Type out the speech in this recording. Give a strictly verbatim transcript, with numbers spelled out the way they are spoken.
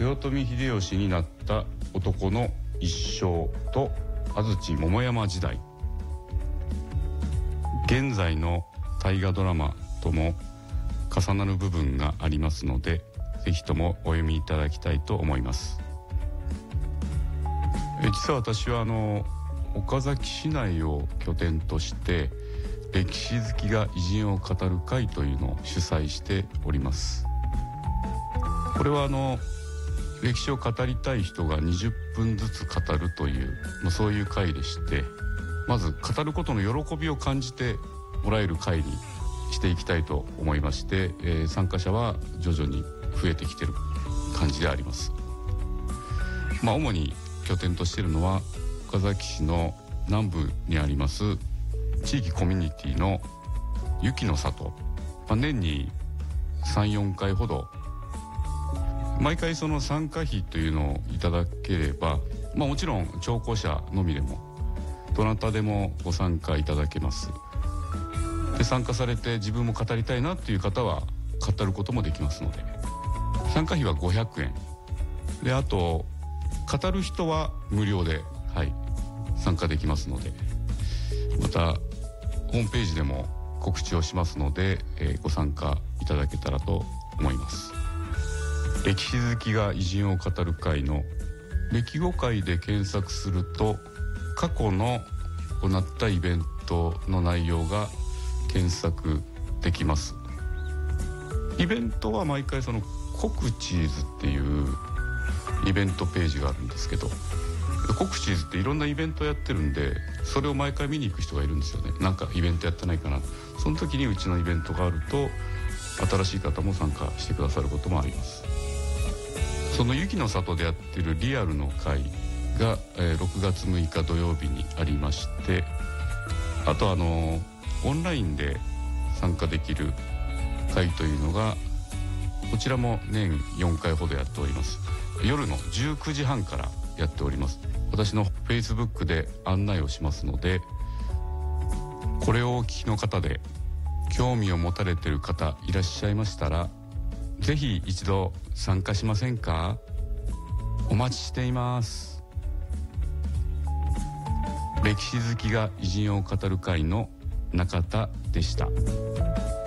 豊臣秀吉になった男の一生と安土桃山時代、現在の大河ドラマとも重なる部分がありますので、ぜひともお読みいただきたいと思います。え実は私はあの岡崎市内を拠点として歴史好きが偉人を語る会というのを主催しております。これはあの歴史を語りたい人がにじゅっぷんずつ語るという、まあ、そういう会でして、まず語ることの喜びを感じてもらえる会にしていきたいと思いまして、えー、参加者は徐々に増えてきている感じであります。まあ主に拠点としているのは岡崎市の南部にあります地域コミュニティの雪の里、まあ、年に さん,よん 回ほど毎回その参加費というのをいただければ、まあ、もちろん聴講者のみでもどなたでもご参加いただけます。で参加されて自分も語りたいなっていう方は語ることもできますので、参加費はごひゃくえんで、あと語る人は無料で、はい、参加できますので、またホームページでも告知をしますので、えー、ご参加いただけたらと思います。歴史好きが偉人を語る会の歴語会で検索すると過去の行ったイベントの内容が検索できます。イベントは毎回そのコクチーズっていうイベントページがあるんですけど、コクチーズっていろんなイベントやってるんで、それを毎回見に行く人がいるんですよね。なんかイベントやってないかな、その時にうちのイベントがあると新しい方も参加してくださることもあります。その雪の里でやってるリアルの会が、えー、ろくがつむいか土曜日にありまして、あとあのオンラインで参加できる会というのがこちらも年よんかいほどやっております。夜のじゅうくじはんからやっております。私の Facebook で案内をしますので、これをお聞きの方で興味を持たれている方いらっしゃいましたら、ぜひ一度参加しませんか？お待ちしています。歴史好きが偉人を語る会の中田でした。